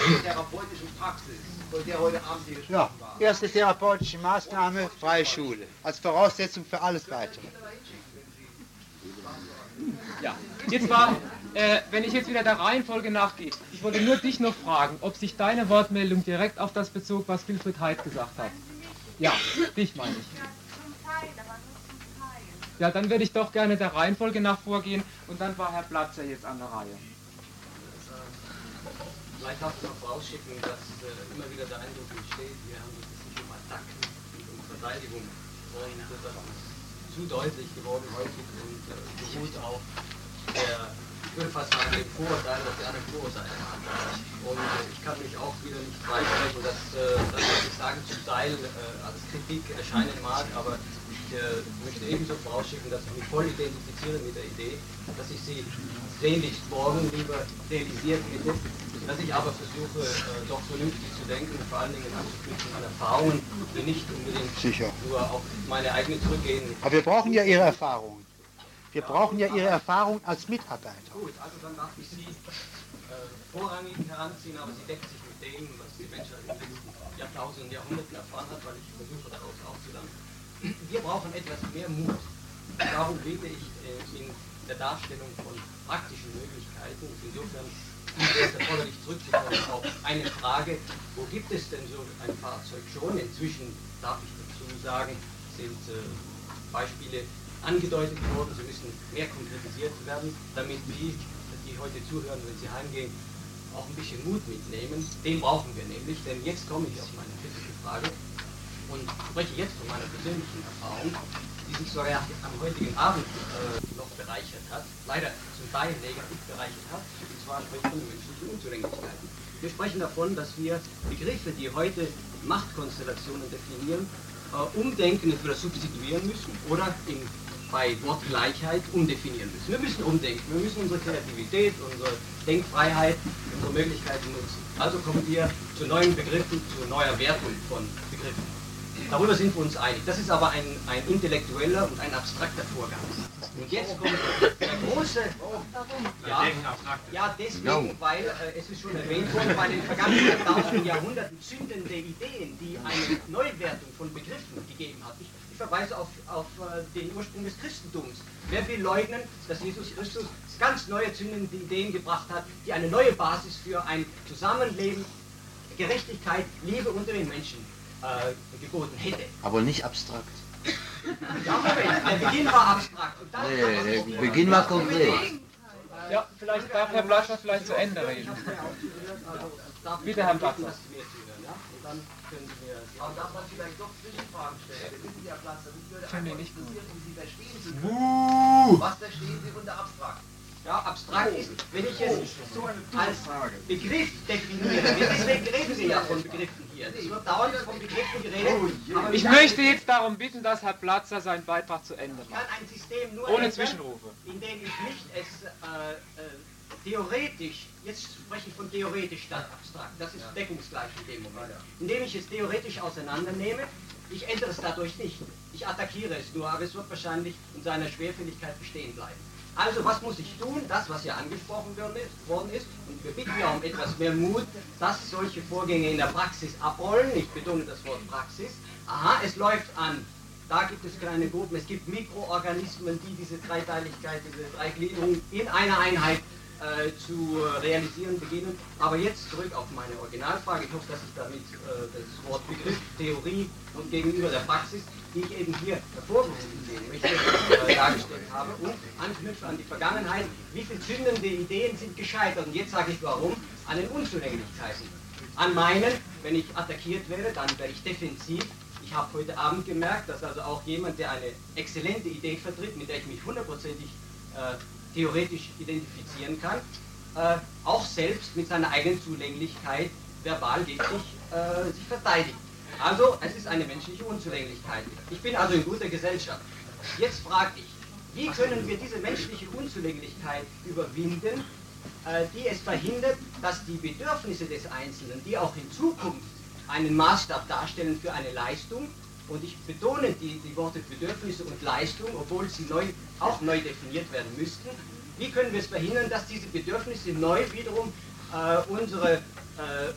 therapeutischen Praxis, von der heute Abend hier gesprochen war. Erste therapeutische Maßnahme, freie Schule, als Voraussetzung für alles Weitere. Ja, jetzt war, wenn ich jetzt wieder der Reihenfolge nachgehe, ich wollte nur dich noch fragen, ob sich deine Wortmeldung direkt auf das bezog, was Wilfried Heidt gesagt hat. Ja, dich meine ich. Ja, dann würde ich doch gerne der Reihenfolge nach vorgehen und dann war Herr Platzer jetzt an der Reihe. Vielleicht darf ich noch vorausschicken, dass immer wieder der Eindruck entsteht, hier handelt es sich um Attacken und um Verteidigung. Und das ist zu deutlich geworden häufig und beruht auf der, ich würde fast sagen, dem Vorurteil, dass der eine Vorurteile hat. Und ich kann mich auch wieder nicht freisprechen, dass das, was ich sage, zum Teil als Kritik erscheinen mag, aber ich möchte ebenso vorausschicken, dass ich mich voll identifiziere mit der Idee, dass ich sie sehnlichst morgen lieber realisiert hätte, dass ich aber versuche, doch vernünftig zu denken, vor allen Dingen anzuknüpfen an Erfahrungen, die nicht unbedingt nur auf meine eigene zurückgehen. Aber wir brauchen ja Ihre Erfahrungen. Wir brauchen ja Ihre Erfahrung als Mitarbeiter. Gut, also dann darf ich Sie vorrangig heranziehen, aber sie deckt sich mit dem, was die Menschheit in den letzten Jahrtausenden, Jahrhunderten erfahren hat, weil ich versuche daraus aufzulernen. Wir brauchen etwas mehr Mut. Darum bete ich in der Darstellung von praktischen Möglichkeiten. Insofern wäre es erforderlich zurückzukommen auf eine Frage, wo gibt es denn so ein Fahrzeug schon? Inzwischen, darf ich dazu sagen, sind Beispiele angedeutet worden, sie müssen mehr konkretisiert werden, damit die heute zuhören, wenn sie heimgehen, auch ein bisschen Mut mitnehmen. Den brauchen wir nämlich, denn jetzt komme ich auf meine kritische Frage und spreche jetzt von meiner persönlichen Erfahrung, die sich sogar am heutigen Abend noch bereichert hat, leider zum Teil negativ bereichert hat, und zwar spreche ich von den menschlichen Unzulänglichkeiten. Wir sprechen davon, dass wir Begriffe, die heute Machtkonstellationen definieren, umdenken, entweder substituieren müssen oder bei Wortgleichheit umdefinieren müssen. Wir müssen umdenken, wir müssen unsere Kreativität, unsere Denkfreiheit, unsere Möglichkeiten nutzen. Also kommen wir zu neuen Begriffen, zu neuer Wertung von Begriffen. Darüber sind wir uns einig. Das ist aber ein intellektueller und ein abstrakter Vorgang. Und jetzt kommt der große... Ja, deswegen, weil, es ist schon erwähnt worden, bei den vergangenen 1000 Jahrhunderten zündende Ideen, die eine Neuwertung von Begriffen gegeben hat. Ich verweise auf den Ursprung des Christentums. Wer will leugnen, dass Jesus Christus ganz neue zündende Ideen gebracht hat, die eine neue Basis für ein Zusammenleben, Gerechtigkeit, Liebe unter den Menschen geboten hätte. Aber nicht abstrakt. Ja, Moment, der Beginn war abstrakt. Und dann Der Beginn war konkret. Ja, vielleicht darf Herr Blascher vielleicht zu Ende reden. Bitte, Herr Blascher. Dann können Sie mir... Aber darf man vielleicht doch Zwischenfragen stellen? Wissen Sie, Herr Platzer, mich würde Finde ich einfach nicht gut. interessieren, wie Sie verstehen zu können. Was verstehen Sie unter abstrakt? Ja, abstrakt ist, wenn ich es als Begriff definiere. Deswegen reden wir ja von Begriffen hier. Es wird dauernd von Begriffen geredet. Aber Ich möchte jetzt darum bitten, dass Herr Platzer seinen Beitrag zu Ende ich macht. kann ein System nur Ohne ändern, Zwischenrufe. indem ich nicht es theoretisch, jetzt spreche ich von theoretisch statt abstrakt, das ist deckungsgleich in dem Moment, indem ich es theoretisch auseinandernehme, ich ändere es dadurch nicht, ich attackiere es nur, aber es wird wahrscheinlich in seiner Schwerfälligkeit bestehen bleiben. Also was muss ich tun? Das, was ja angesprochen worden ist, und wir bitten ja um etwas mehr Mut, dass solche Vorgänge in der Praxis abrollen, ich betone das Wort Praxis, aha, es läuft an. Da gibt es kleine Gruppen, es gibt Mikroorganismen, die diese Dreiteiligkeit, diese Dreigliederung in einer Einheit zu realisieren beginnen. Aber jetzt zurück auf meine Originalfrage. Ich hoffe, dass ich damit das Wort Begriff, Theorie und gegenüber der Praxis, die ich eben hier hervorgehoben sehen möchte, dargestellt habe, und anknüpfe an die Vergangenheit. Wie viele zündende Ideen sind gescheitert? Und jetzt sage ich warum. An den Unzulänglichkeiten. An meinen, wenn ich attackiert werde, dann werde ich defensiv. Ich habe heute Abend gemerkt, dass also auch jemand, der eine exzellente Idee vertritt, mit der ich mich hundertprozentig theoretisch identifizieren kann, auch selbst mit seiner eigenen Zulänglichkeit verbal gegen sich verteidigt. Also es ist eine menschliche Unzulänglichkeit. Ich bin also in guter Gesellschaft. Jetzt frage ich, wie können wir diese menschliche Unzulänglichkeit überwinden, die es verhindert, dass die Bedürfnisse des Einzelnen, die auch in Zukunft einen Maßstab darstellen für eine Leistung, und ich betone die Worte Bedürfnisse und Leistung, obwohl sie auch neu definiert werden müssten. Wie können wir es verhindern, dass diese Bedürfnisse neu wiederum unsere